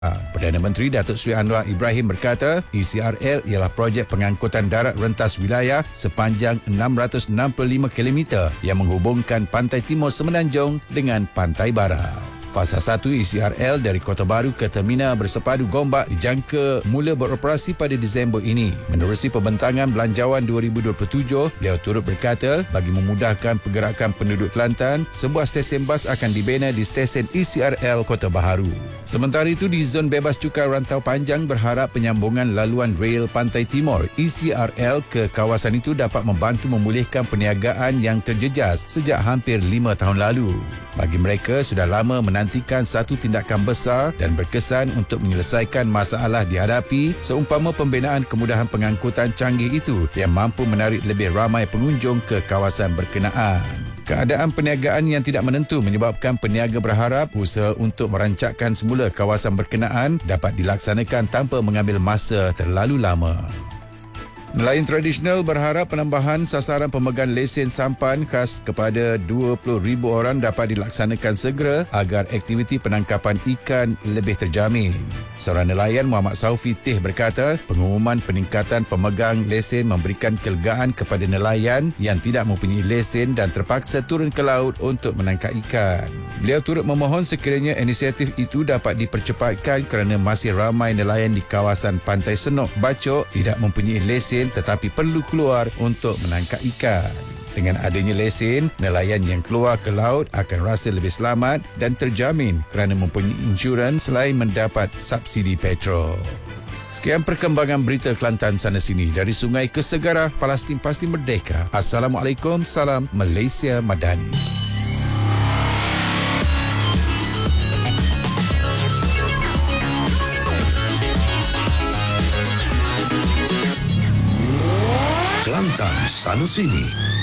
Perdana Menteri Datuk Seri Anwar Ibrahim berkata ECRL ialah projek pengangkutan darat rentas wilayah sepanjang 665 km yang menghubungkan pantai timur Semenanjung dengan pantai barat. Fasa 1 ECRL dari Kota Baru ke Terminal Bersepadu Gombak dijangka mula beroperasi pada Disember ini. Menerusi pembentangan Belanjawan 2027, beliau turut berkata bagi memudahkan pergerakan penduduk Kelantan, sebuah stesen bas akan dibina di stesen ECRL Kota Baharu. Sementara itu, di Zon Bebas Cukai Rantau Panjang berharap penyambungan laluan rel Pantai Timur ECRL ke kawasan itu dapat membantu memulihkan perniagaan yang terjejas sejak hampir 5 tahun lalu. Bagi mereka, sudah lama menantikan satu tindakan besar dan berkesan untuk menyelesaikan masalah dihadapi seumpama pembinaan kemudahan pengangkutan canggih itu yang mampu menarik lebih ramai pengunjung ke kawasan berkenaan. Keadaan perniagaan yang tidak menentu menyebabkan peniaga berharap usaha untuk merancakkan semula kawasan berkenaan dapat dilaksanakan tanpa mengambil masa terlalu lama. Nelayan tradisional berharap penambahan sasaran pemegang lesen sampan khas kepada 20,000 orang dapat dilaksanakan segera agar aktiviti penangkapan ikan lebih terjamin. Seorang nelayan Muhammad Saufi Teh berkata, pengumuman peningkatan pemegang lesen memberikan kelegaan kepada nelayan yang tidak mempunyai lesen dan terpaksa turun ke laut untuk menangkap ikan. Beliau turut memohon sekiranya inisiatif itu dapat dipercepatkan kerana masih ramai nelayan di kawasan Pantai Senok, Bacok tidak mempunyai lesen tetapi perlu keluar untuk menangkap ikan. Dengan adanya lesen, nelayan yang keluar ke laut akan rasa lebih selamat dan terjamin kerana mempunyai insurans selain mendapat subsidi petrol. Sekian perkembangan berita Kelantan sana sini dari Sungai ke Segara, Palestin pasti merdeka. Assalamualaikum, salam Malaysia Madani. Kelantan sana sini.